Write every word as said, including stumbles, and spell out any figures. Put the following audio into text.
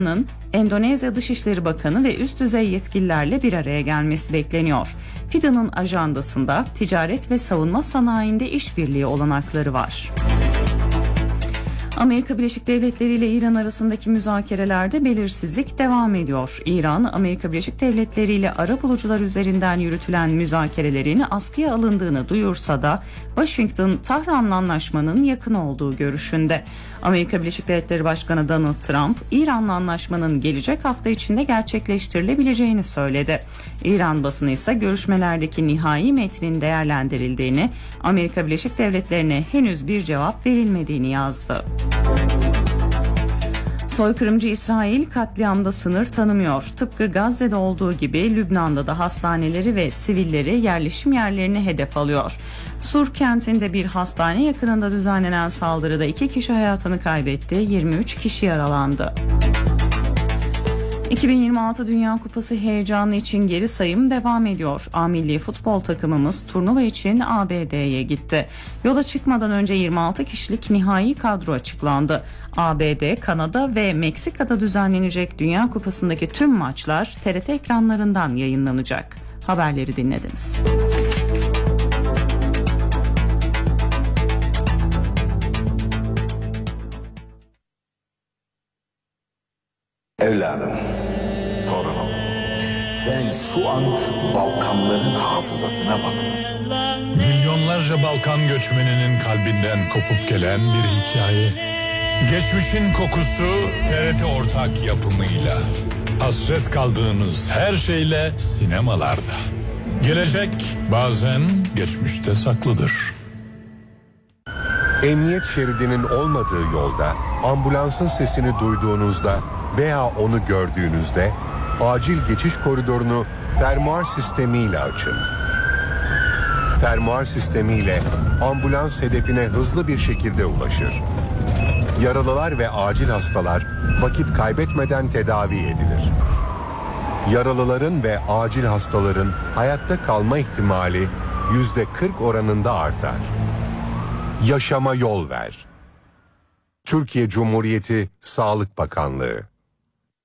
Endonezya Dışişleri Bakanı ve üst düzey yetkililerle bir araya gelmesi bekleniyor. Fidan'ın ajandasında ticaret ve savunma sanayinde işbirliği olanakları var. Amerika Birleşik Devletleri ile İran arasındaki müzakerelerde belirsizlik devam ediyor. İran, Amerika Birleşik Devletleri ile arabulucular üzerinden yürütülen müzakerelerin askıya alındığını duyursa da Washington, Tahran'la anlaşmanın yakın olduğu görüşünde. Amerika Birleşik Devletleri Başkanı Donald Trump, İran'la anlaşmanın gelecek hafta içinde gerçekleştirilebileceğini söyledi. İran basını ise görüşmelerdeki nihai metnin değerlendirildiğini, Amerika Birleşik Devletleri'ne henüz bir cevap verilmediğini yazdı. Soykırımcı İsrail katliamda sınır tanımıyor. Tıpkı Gazze'de olduğu gibi Lübnan'da da hastaneleri ve sivilleri, yerleşim yerlerini hedef alıyor. Sur kentinde bir hastane yakınında düzenlenen saldırıda iki kişi hayatını kaybetti, yirmi üç kişi yaralandı. iki bin yirmi altı Dünya Kupası heyecanı için geri sayım devam ediyor. A milli futbol takımımız turnuva için A B D'ye gitti. Yola çıkmadan önce yirmi altı kişilik nihai kadro açıklandı. A B D, Kanada ve Meksika'da düzenlenecek Dünya Kupası'ndaki tüm maçlar T R T ekranlarından yayınlanacak. Haberleri dinlediniz. Evladım, torunum, sen şu an Balkanların hafızasına bakıyorsun. Milyonlarca Balkan göçmeninin kalbinden kopup gelen bir hikaye. Geçmişin kokusu T R T ortak yapımıyla. Hasret kaldığınız her şeyle sinemalarda. Gelecek bazen geçmişte saklıdır. Emniyet şeridinin olmadığı yolda ambulansın sesini duyduğunuzda veya onu gördüğünüzde acil geçiş koridorunu fermuar sistemiyle açın. Fermuar sistemiyle ambulans hedefine hızlı bir şekilde ulaşır. Yaralılar ve acil hastalar vakit kaybetmeden tedavi edilir. Yaralıların ve acil hastaların hayatta kalma ihtimali yüzde kırk oranında artar. Yaşama yol ver. Türkiye Cumhuriyeti Sağlık Bakanlığı.